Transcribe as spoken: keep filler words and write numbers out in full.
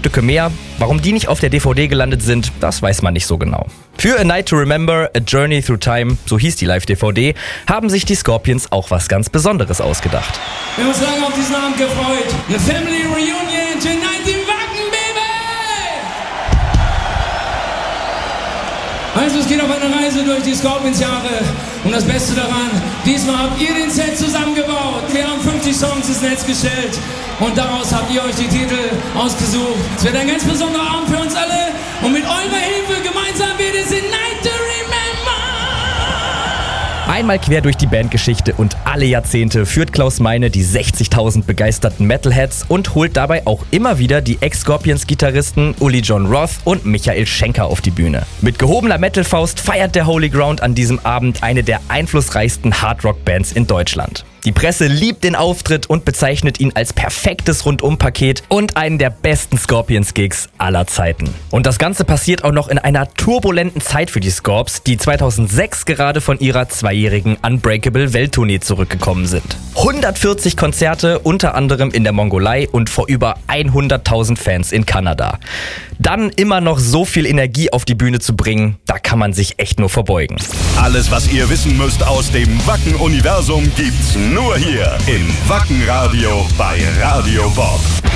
Stücke mehr. Warum die nicht auf der D V D gelandet sind, das weiß man nicht so genau. Für A Night to Remember, A Journey Through Time, so hieß die Live-D V D, haben sich die Scorpions auch was ganz Besonderes ausgedacht. Wir haben uns lange auf diesen Abend gefreut. Eine Family Reunion tonight im Wacken, Baby! Also es geht auf eine Reise durch die Scorpions-Jahre. Und das Beste daran, diesmal habt ihr den Set zusammengebaut. Wir haben fünfzig Songs ins Netz gestellt und daraus habt ihr euch die Titel ausgesucht. Es wird ein ganz besonderer Abend für uns alle und mit eurer Hilfe gemeinsam wird es A Night to Remember. Einmal quer durch die Bandgeschichte und alle Jahrzehnte führt Klaus Meine die sechzigtausend begeisterten Metalheads und holt dabei auch immer wieder die Ex-Scorpions-Gitarristen Uli John Roth und Michael Schenker auf die Bühne. Mit gehobener Metal-Faust feiert der Holy Ground an diesem Abend eine der einflussreichsten Hardrock-Bands in Deutschland. Die Presse liebt den Auftritt und bezeichnet ihn als perfektes Rundum-Paket und einen der besten Scorpions-Gigs aller Zeiten. Und das Ganze passiert auch noch in einer turbulenten Zeit für die Scorps, die zweitausendsechs gerade von ihrer zweijährigen Unbreakable-Welttournee zurückgekommen sind. hundertvierzig Konzerte, unter anderem in der Mongolei und vor über hunderttausend Fans in Kanada. Dann immer noch so viel Energie auf die Bühne zu bringen, da kann man sich echt nur verbeugen. Alles, was ihr wissen müsst aus dem Wacken-Universum, gibt's nur hier im Wacken-Radio bei Radio Bob.